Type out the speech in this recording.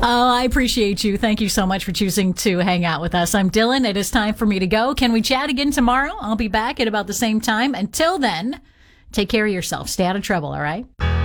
Oh, I appreciate you. Thank you so much for choosing to hang out with us. I'm Dylan. It is time for me to go. Can we chat again tomorrow? I'll be back at about the same time. Until then, take care of yourself. Stay out of trouble, all right?